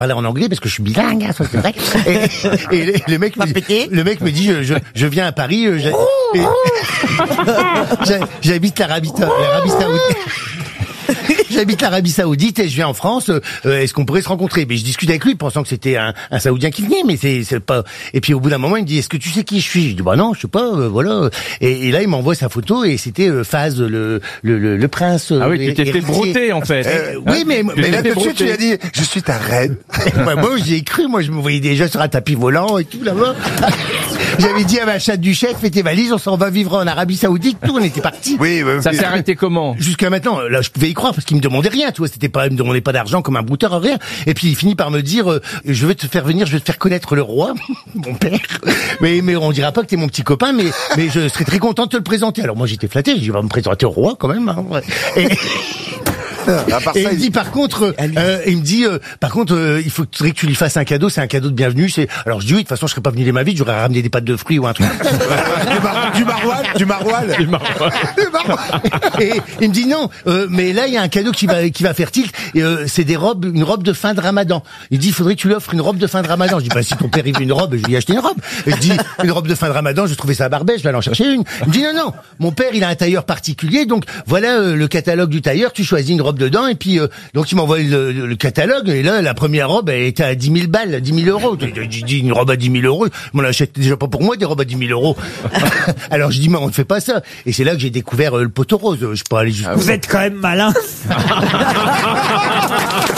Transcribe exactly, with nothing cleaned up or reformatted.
parler en anglais parce que je suis bilingue, hein, ça c'est vrai. Et, et le, le mec, me, le mec me dit, je, je, je viens à Paris, euh, j'ai- et- j'habite l'Arabie, l'Arabie Saoudite. J'habite l'Arabie Saoudite et je viens en France. Euh, est-ce qu'on pourrait se rencontrer? Mais je discute avec lui, pensant que c'était un, un Saoudien qui venait, mais c'est, c'est pas. Et puis au bout d'un moment, il me dit, est-ce que tu sais qui je suis? Je dis, bah non, je sais pas. Euh, voilà. Et, et là, il m'envoie sa photo et c'était euh, Faz, le, le, le, le prince. Ah oui, tu t'es fait brouter en fait. Euh, oui, mais, Tu mais t'es là fait tout de suite, tu brouter. as dit, je suis ta reine. Bah, moi, j'y ai cru. Moi, je me voyais déjà sur un tapis volant et tout là-bas. J'avais dit à ma chatte du chef, fais tes valises, on s'en va vivre en Arabie Saoudite. Tout, on était partis. Oui, oui, Ça oui. s'est arrêté comment? Jusqu'à maintenant, là, je pouvais y croire parce qu'il me demandait rien, tu vois, c'était pas, il me demandait pas d'argent comme un brouteur, rien. Et puis il finit par me dire, euh, je vais te faire venir, je vais te faire connaître le roi, mon père. Mais, mais on dira pas que t'es mon petit copain, mais, mais je serais très content de te le présenter. Alors moi j'étais flatté, je dis, va me présenter au roi quand même. Hein, ouais. Et, À part et ça, il me dit par contre, euh, il me dit, euh, par contre, euh, il faut que tu lui fasses un cadeau, c'est un cadeau de bienvenue. C'est, alors je dis oui, de toute façon je serais pas venu les mains vides, j'aurais ramené des pâtes de fruits ou un truc. du, mar- du maroilles, du maroilles. Du maroilles. Et il me dit non, euh, mais là il y a un cadeau qui va qui va faire tilt. Et, euh, c'est des robes, une robe de fin de Ramadan. Il dit il faudrait que tu lui offres une robe de fin de Ramadan. Je dis bah si ton père il veut une robe, je vais lui acheter une robe. Et je dis une robe de fin de Ramadan, je trouvais ça à Barbès, je vais aller en chercher une. Il me dit non non, mon père il a un tailleur particulier, donc voilà euh, le catalogue du tailleur, tu choisis une robe dedans et puis euh, donc il m'envoie le, le, le catalogue et là la première robe elle était à dix mille balles, dix mille euros. Je dis une robe à dix mille euros, on l'achète déjà pas pour moi des robes à dix mille euros. Alors je dis mais on ne fait pas ça. Et c'est là que j'ai découvert euh, le poteau rose. Je peux aller jusqu'au Vous êtes quand même malin.